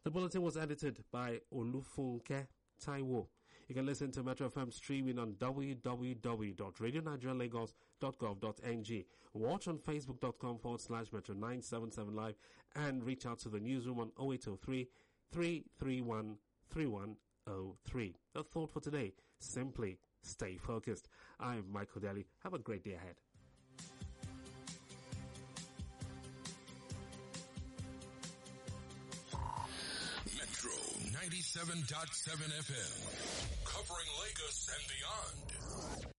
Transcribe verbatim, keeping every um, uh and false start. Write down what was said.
The bulletin was edited by Olufunke Taiwo. You can listen to Metro F M streaming on w w w dot radio nigeria lagos dot gov dot n g. Watch on facebook.com forward slash Metro nine seven seven live and reach out to the newsroom on oh eight oh three, three three one, three one oh three. A thought for today, simply stay focused. I'm Michael Daly. Have a great day ahead. Metro ninety-seven point seven F M, covering Lagos and beyond.